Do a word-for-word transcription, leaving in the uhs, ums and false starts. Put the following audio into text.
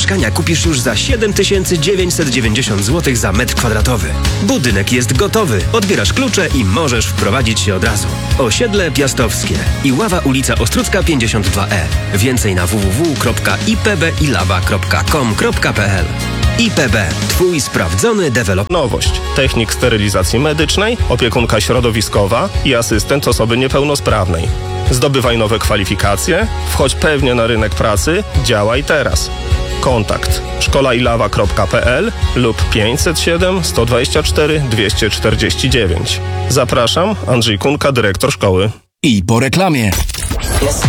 mieszkania kupisz już za siedem tysięcy dziewięćset dziewięćdziesiąt złotych za metr kwadratowy. Budynek jest gotowy. Odbierasz klucze i możesz wprowadzić się od razu. Osiedle Piastowskie. Iława, ulica Ostrucka pięćdziesiąt dwa E. Więcej na w w w kropka i p b ilawa kropka com kropka p l. I P B. Twój sprawdzony deweloper. Nowość. Technik sterylizacji medycznej, opiekunka środowiskowa i asystent osoby niepełnosprawnej. Zdobywaj nowe kwalifikacje, wchodź pewnie na rynek pracy, działaj teraz. Kontakt szkolailawa kropka p l lub pięćset siedem, sto dwadzieścia cztery, dwieście czterdzieści dziewięć. Zapraszam, Andrzej Kunka, dyrektor szkoły. I po reklamie. Jest